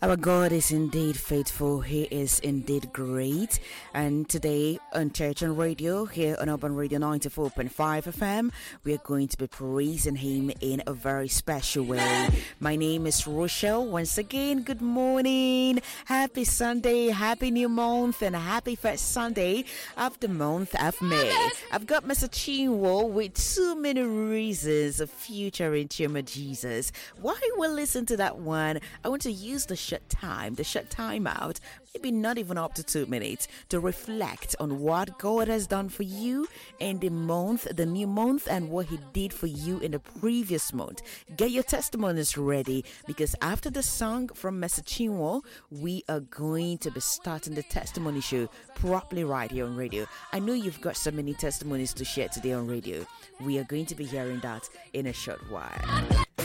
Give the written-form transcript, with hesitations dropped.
Our God is indeed faithful. He is indeed great. And today on Church and Radio, here on Urban Radio 94.5 FM, we are going to be praising Him in a very special way. My name is Rochelle. Once again, good morning. Happy Sunday, happy new month, and happy first Sunday of the month of May. I've got Mr. Chinwo with too many reasons of featuring Chima Jesus. While we listen to that one, I want to use the short time out, maybe not even up to 2 minutes, to reflect on what God has done for you in the month, the new month, and what He did for you in the previous month. Get your testimonies ready, because after the song from Mr. Chinwo, we are going to be starting the testimony show properly right here on radio. I know you've got so many testimonies to share today on radio. We are going to be hearing that in a short while.